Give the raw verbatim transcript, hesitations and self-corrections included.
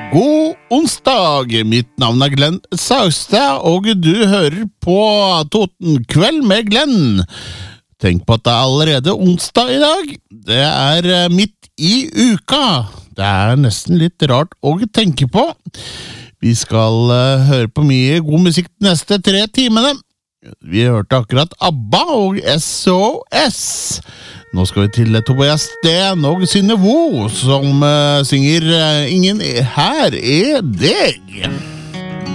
God onsdag, mitt navn er Glenn Saugstad, og du hører på Totenkveld med Glenn. Tenk på at det er allerede onsdag i dag. Det er midt i uka. Det er nesten litt rart å tenke på. Vi skal uh, høre på mye god musikk de neste tre timene. Vi hørte akkurat ABBA og S O S. Nå skal vi til Tobias Sten og Synne Vo, som uh, synger uh, Ingen her er deg.